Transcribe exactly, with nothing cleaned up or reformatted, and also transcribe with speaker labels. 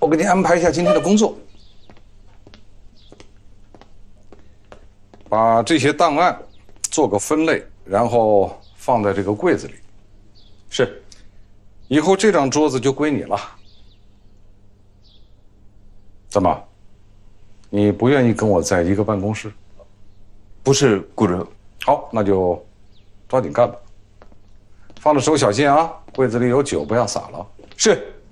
Speaker 1: 我给你安排一下今天的工作，把这些档案做个分类，然后放在这个柜子里。
Speaker 2: 是。
Speaker 1: 以后这张桌子就归你了。怎么？你不愿意跟我在一个办公室？
Speaker 2: 不是，顾主任。
Speaker 1: 好，那就抓紧干吧。放着手小心啊，柜子里有酒，不要洒了。
Speaker 2: 是。